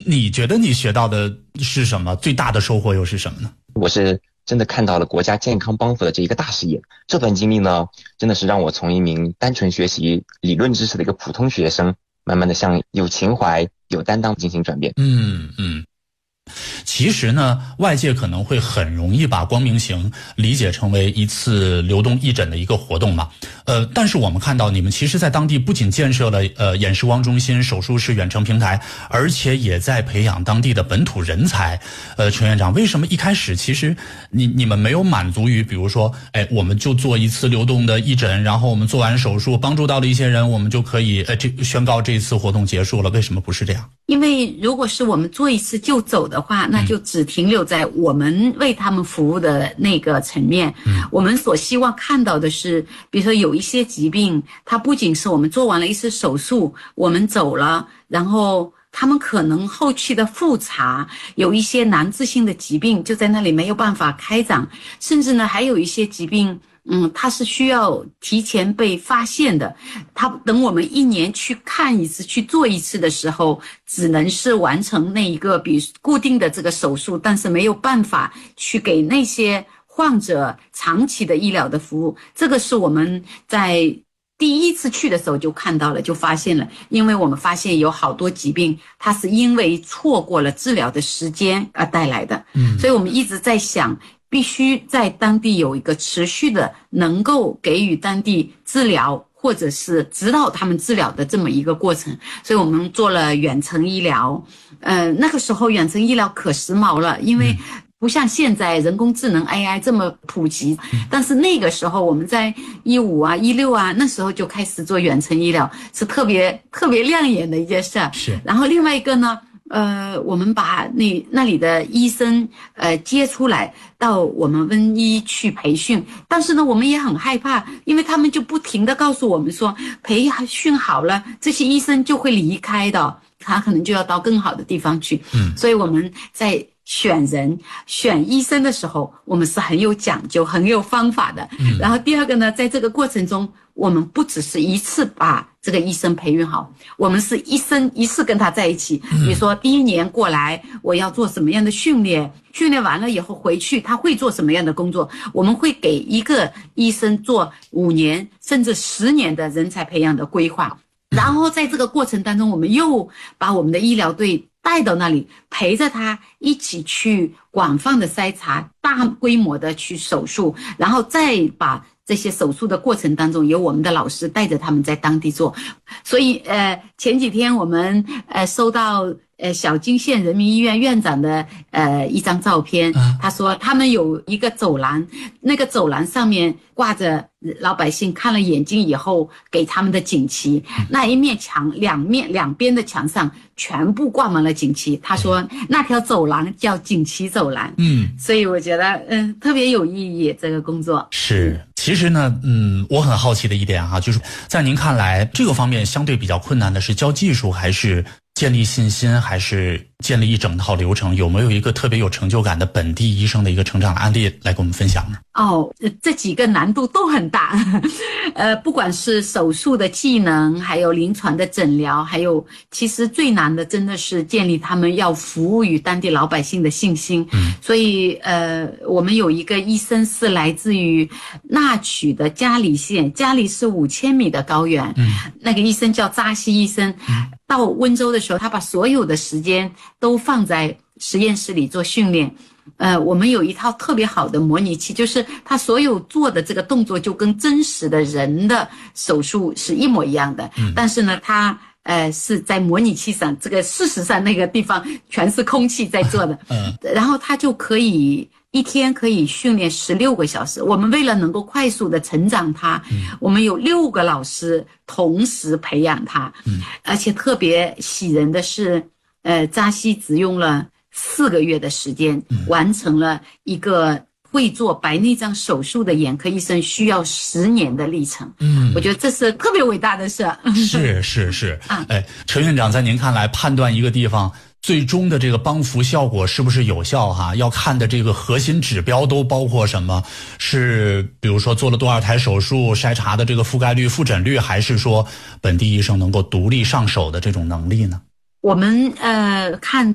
你觉得你学到的是什么？最大的收获又是什么呢？ 我是真的看到了国家健康帮扶的这一个大事业。这段经历呢，真的是让我从一名单纯学习理论知识的一个普通学生，慢慢的向有情怀、有担当进行转变。 其实呢，外界可能会很容易把光明行理解成为一次流动义诊的一个活动嘛。但是我们看到你们其实在当地不仅建设了眼视光中心、手术室远程平台，而且也在培养当地的本土人才。陈院长，为什么一开始其实你们没有满足于比如说我们就做一次流动的义诊，然后我们做完手术帮助到了一些人，我们就可以宣告这次活动结束了？为什么不是这样？ 因为如果是我们做一次就走的话，那就只停留在我们为他们服务的那个层面。我们所希望看到的是，比如说有一些疾病，它不仅是我们做完了一次手术，我们走了，然后他们可能后期的复查有一些难治性的疾病就在那里没有办法开展，甚至呢还有一些疾病它是需要提前被发现的，它等我们1年去看一次、去做一次的时候，只能是完成那一个比固定的这个手术，但是没有办法去给那些患者长期的医疗的服务。这个是我们在第一次去的时候就看到了，就发现了，因为我们发现有好多疾病，它是因为错过了治疗的时间而带来的。所以我们一直在想，必须在当地有一个持续的能够给予当地治疗或者是指导他们治疗的这么一个过程。所以我们做了远程医疗。那个时候远程医疗可时髦了，因为不像现在人工智能 AI 这么普及，但是那个时候我们在15啊、16啊，那时候就开始做远程医疗，是特别亮眼的一件事。 是。 然后另外一个呢，我们把那里的医生接出来到我们瘟医去培训，但是呢我们也很害怕，因为他们就不停地告诉我们说，培训好了这些医生就会离开的，他可能就要到更好的地方去。所以我们在选医生的时候，我们是很有讲究、很有方法的。然后第二个呢，在这个过程中，我们不只是一次把这个医生培育好，我们是一生一世跟他在一起。比如说第1年过来，我要做什么样的训练，训练完了以后回去他会做什么样的工作，我们会给一个医生做5年甚至10年的人才培养的规划。然后在这个过程当中，我们又把我们的医疗队带到那里，陪着他一起去广泛的筛查，大规模的去手术，然后再把这些手术的过程当中，由我们的老师带着他们在当地做。所以前几天我们收到小金县人民医院院长的一张照片，他说他们有一个走廊，那个走廊上面挂着老百姓看了眼睛以后给他们的锦旗，那一面墙两边的墙上全部挂满了锦旗。他说那条走廊叫锦旗走廊。所以我觉得特别有意义，这个工作。 是。其实呢我很好奇的一点就是在您看来，这个方面相对比较困难的是教技术，还是建立信心，还是建立一整套流程？有没有一个特别有成就感的本地医生的一个成长案例来跟我们分享呢？ 这几个难度都很大。不管是手术的技能，还有临床的诊疗，还有其实最难的真的是建立他们要服务于当地老百姓的信心。所以我们有一个医生是来自于纳曲的嘉里县，嘉里是5000米的高原。那个医生叫扎西医生。到温州的时候，他把所有的时间都放在实验室里做训练。我们有一套特别好的模拟器，就是他所有做的这个动作就跟真实的人的手术是一模一样的。但是呢他是在模拟器上，这个事实上那个地方全是空气在做的。然后他就可以一天可以训练16个小时。我们为了能够快速的成长他，我们有6个老师同时培养他。而且特别喜人的是扎西只用了4个月的时间，完成了一个会做白内障手术的眼科医生需要10年的历程。我觉得这是特别伟大的事。 是。陈院长，在您看来，判断一个地方最终的这个帮扶效果是不是有效要看的这个核心指标都包括什么？是比如说做了多少台手术，筛查的这个覆盖率、复诊率，还是说本地医生能够独立上手的这种能力呢？ 我们看